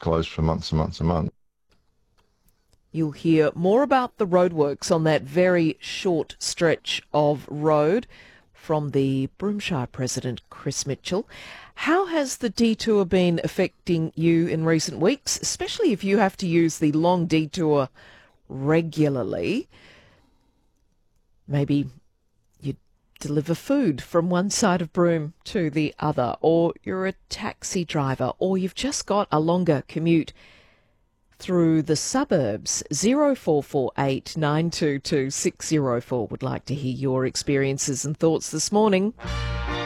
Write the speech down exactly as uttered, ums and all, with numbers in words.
closed for months and months and months. You'll hear more about the roadworks on that very short stretch of road from the Broomshire President, Chris Mitchell. How has the detour been affecting you in recent weeks, especially if you have to use the long detour regularly? Maybe you deliver food from one side of Broome to the other, or you're a taxi driver, or you've just got a longer commute through the suburbs. zero four four eight nine two two six zero four would like to hear your experiences and thoughts this morning.